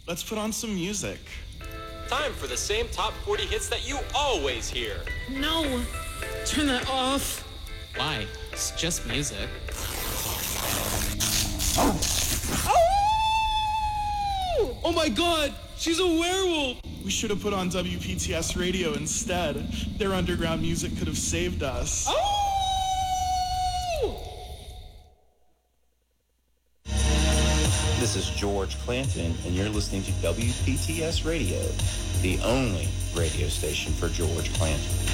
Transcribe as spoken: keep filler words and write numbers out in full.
Let's put on some music. Time for the same top forty hits that you always hear. No! Turn that off. Why? It's just music. Oh! Oh my god! She's a werewolf! We should have put on W P T S radio instead. Their underground music could have saved us. Oh! This is George Clanton, and you're listening to W P T S Radio, the only radio station for George Clanton.